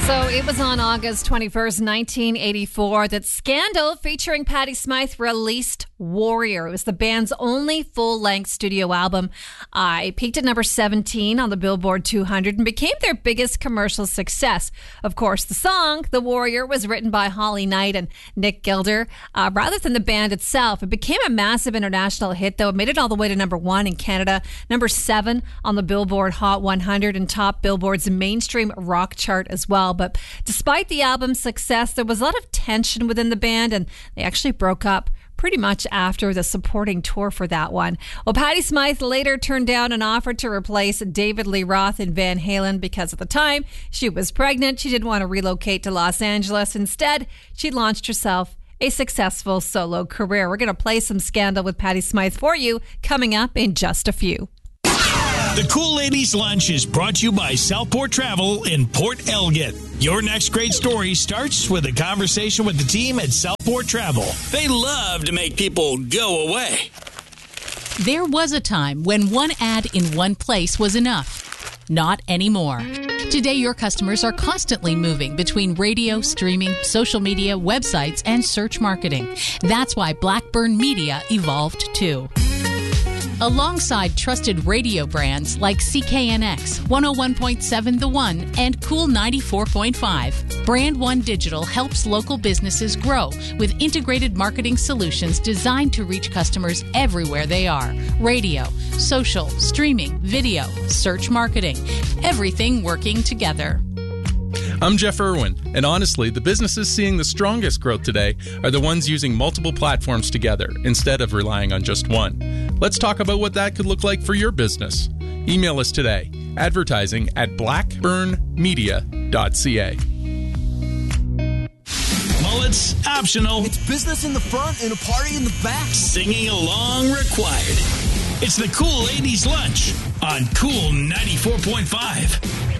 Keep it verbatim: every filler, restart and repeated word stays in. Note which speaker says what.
Speaker 1: So it was on August twenty-first, nineteen eighty-four that Scandal featuring Patti Smythe released Warrior. It was the band's only full-length studio album. Uh, it peaked at number seventeen on the Billboard two hundred and became their biggest commercial success. Of course, the song, The Warrior, was written by Holly Knight and Nick Gilder. Uh, rather than the band itself, it became a massive international hit, though. It made it all the way to number one in Canada, number seven on the Billboard Hot one hundred, and topped Billboard's mainstream rock chart as well. But despite the album's success, there was a lot of tension within the band, and they actually broke up pretty much after the supporting tour for that one. Well, Patti Smythe later turned down an offer to replace David Lee Roth in Van Halen because at the time she was pregnant. She didn't want to relocate to Los Angeles. Instead, she launched herself a successful solo career. We're going to play some Scandal with Patti Smythe for you coming up in just a few.
Speaker 2: The Cool Ladies Lunch is brought to you by Southport Travel in Port Elgin. Your next great story starts with a conversation with the team at Southport Travel. They love to make people go away.
Speaker 3: There was a time when one ad in one place was enough. Not anymore. Today, your customers are constantly moving between radio, streaming, social media, websites, and search marketing. That's why Blackburn Media evolved too. Alongside trusted radio brands like C K N X, one oh one point seven The One, and Cool ninety-four point five, Brand One Digital helps local businesses grow with integrated marketing solutions designed to reach customers everywhere they are. Radio, social, streaming, video, search marketing, everything working together.
Speaker 4: I'm Jeff Irwin, and honestly, the businesses seeing the strongest growth today are the ones using multiple platforms together instead of relying on just one. Let's talk about what that could look like for your business. Email us today, advertising at blackburn media dot c a.
Speaker 2: Mullets optional.
Speaker 5: It's business in the front and a party in the back.
Speaker 2: Singing along required. It's the Cool Ladies Lunch on Cool ninety-four point five.